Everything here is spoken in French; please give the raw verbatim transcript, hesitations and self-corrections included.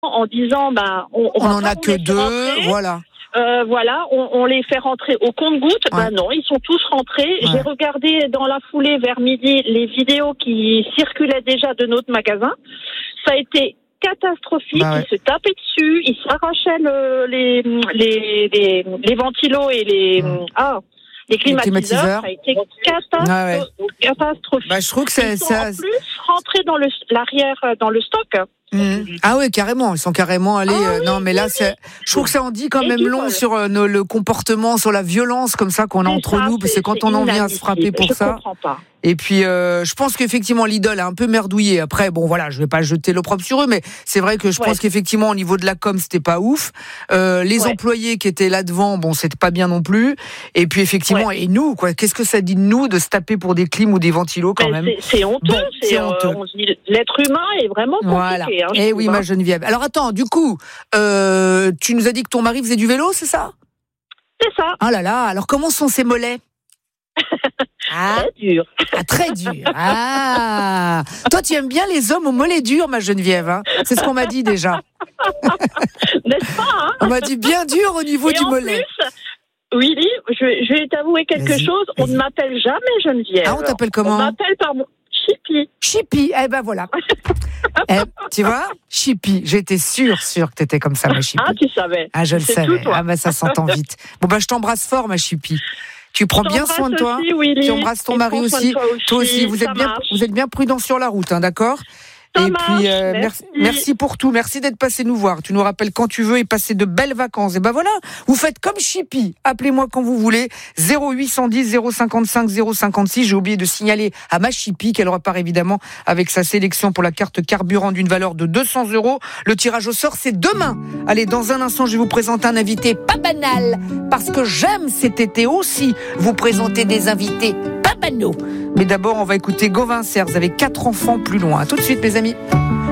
en disant, ben, on, on, on va en pas a vous que laisser deux, rentrer. voilà. Euh, voilà, on, on les fait rentrer au compte-gouttes. Ouais. Ben non, ils sont tous rentrés. Ouais. J'ai regardé dans la foulée vers midi les vidéos qui circulaient déjà de notre magasin. Ça a été catastrophique. Bah ouais. Ils se tapaient dessus, ils s'arrachaient le, les, les, les, les ventilos et les, Mmh. ah, les climatiseurs. Les climatiseurs. Ça a été catastro- Ah ouais. catastrophique. Bah, je trouve que c'est Ils sont ça. en plus rentrés dans le, l'arrière, dans le stock. Mmh. Ah ouais, carrément, ils sont carrément allés. Ah euh, oui, non, mais là, oui, c'est. Je trouve que ça en dit quand Et même qui long volent. sur euh, nos, le comportement, sur la violence comme ça qu'on a C'est entre ça, nous, parce que c'est- quand c'est on en vient à se frapper inadmissible. pour je ça. comprends pas. Et puis, euh, je pense qu'effectivement, Lidl a un peu merdouillé. Après, bon, voilà, je vais pas jeter l'opprobre sur eux, mais c'est vrai que je Ouais. pense qu'effectivement, au niveau de la com, c'était pas ouf. Euh, les Ouais. employés qui étaient là devant, bon, c'était pas bien non plus. Et puis, effectivement, Ouais. et nous, quoi, qu'est-ce que ça dit de nous de se taper pour des clims ou des ventilos quand Ben, même? c'est, c'est honteux. Bon, c'est, c'est euh, honteux. on se dit, l'être humain est vraiment compliqué. Voilà. Hein, je Eh trouve, oui, hein. ma Geneviève. Alors attends, du coup, euh, tu nous as dit que ton mari faisait du vélo, c'est ça? C'est ça. Ah là là, alors comment sont ses mollets? Ah, Très dur. ah, très dur. Ah, toi tu aimes bien les hommes aux mollets durs, ma Geneviève. Hein, c'est ce qu'on m'a dit déjà. N'est-ce pas, hein? On m'a dit bien dur au niveau Et du en mollet. plus, Willy, je, vais- je vais t'avouer quelque Vas-y, chose. On vas-y. ne m'appelle jamais Geneviève. Ah, on t'appelle comment? On m'appelle par mon Chippy. Chippy. Eh ben voilà. Eh, tu vois, Chippy. J'étais sûre, sûre que t'étais comme ça, ma Chippy. Ah, tu savais. Ah, je le C'est savais. tout, toi. Ah ben ça s'entend vite. Bon ben je t'embrasse fort, ma Chippy. Tu prends bien soin de toi. Aussi, Willy. Tu embrasses ton Et mari prends soin de aussi. Toi aussi. Toi aussi, vous Ça êtes bien, marche. vous êtes bien prudents sur la route, hein, d'accord? Ça Et marche, puis euh, merci. merci. merci pour tout, merci d'être passé nous voir. Tu nous rappelles quand tu veux et passer de belles vacances. Et ben voilà, vous faites comme Chippy. Appelez-moi quand vous voulez. zéro huit cent dix zéro cinquante-cinq zéro cinquante-six. J'ai oublié de signaler à ma Chippy qu'elle repart évidemment avec sa sélection pour la carte carburant d'une valeur de deux cents euros. Le tirage au sort, c'est demain. Allez, dans un instant, je vais vous présenter un invité pas banal, parce que j'aime cet été aussi vous présenter des invités pas banaux. Mais d'abord, on va écouter Gauvin Serres avec quatre enfants plus loin. À tout de suite, mes amis.